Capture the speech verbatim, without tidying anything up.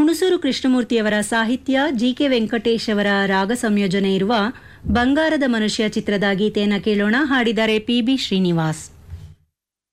ಹುಣಸೂರು ಕೃಷ್ಣಮೂರ್ತಿಯವರ ಸಾಹಿತ್ಯ, G K Venkatesh ಅವರ ರಾಗ ಸಂಯೋಜನೆ ಇರುವ ಬಂಗಾರದ ಮನುಷ್ಯ ಚಿತ್ರದ ಗೀತೆಯನ್ನು ಕೇಳೋಣ. ಹಾಡಿದ್ದಾರೆ ಪಿ ಬಿ ಶ್ರೀನಿವಾಸ್.